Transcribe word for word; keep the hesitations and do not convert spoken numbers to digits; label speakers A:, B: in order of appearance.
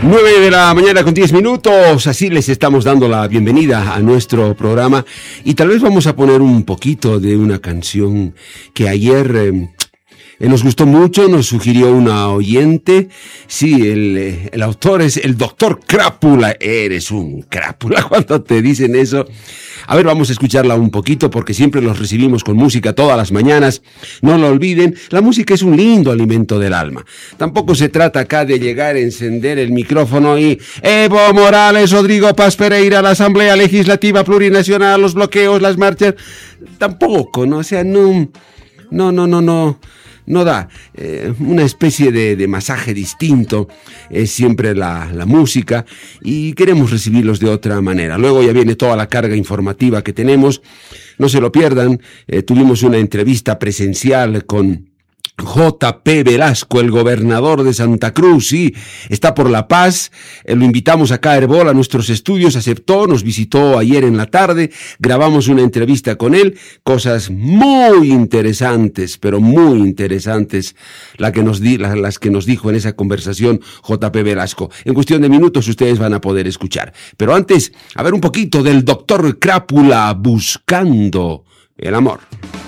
A: nueve de la mañana con diez minutos, así les estamos dando la bienvenida a nuestro programa y tal vez vamos a poner un poquito de una canción que ayer eh, eh, nos gustó mucho, nos sugirió una oyente. Sí, el, eh, el autor es el doctor Crápula. Eres un crápula cuando te dicen eso. A ver, vamos a escucharla un poquito porque siempre los recibimos con música todas las mañanas. No lo olviden, la música es un lindo alimento del alma. Tampoco se trata acá de llegar a encender el micrófono y Evo Morales, Rodrigo Paz Pereira, la Asamblea Legislativa Plurinacional, los bloqueos, las marchas. Tampoco, ¿no? O sea, no, no, no, no, no. No da eh, una especie de, de masaje distinto, es siempre la, la música y queremos recibirlos de otra manera. Luego ya viene toda la carga informativa que tenemos, no se lo pierdan. Eh, tuvimos una entrevista presencial con J P Velasco, el gobernador de Santa Cruz, sí, está por La Paz. Eh, lo invitamos acá a Herbol, a nuestros estudios, aceptó, nos visitó ayer en la tarde, grabamos una entrevista con él, cosas muy interesantes, pero muy interesantes, la que nos di, la, las que nos dijo en esa conversación J P Velasco. En cuestión de minutos ustedes van a poder escuchar. Pero antes, a ver un poquito del doctor Crápula buscando el amor.